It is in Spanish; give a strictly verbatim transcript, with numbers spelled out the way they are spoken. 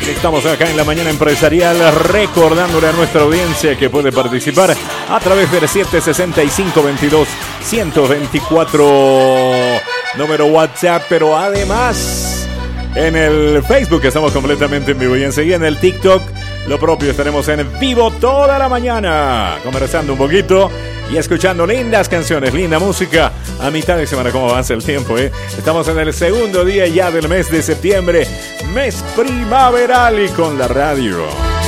Estamos acá en la mañana empresarial recordándole a nuestra audiencia que puede participar a través del siete seis cinco, veintidós, ciento veinticuatro número WhatsApp, pero además en el Facebook estamos completamente en vivo y enseguida en el TikTok lo propio, estaremos en vivo toda la mañana conversando un poquito y escuchando lindas canciones, linda música a mitad de semana. Cómo avanza el tiempo, ¿eh? Estamos en el segundo día ya del mes de septiembre, mes primaveral y con la radio.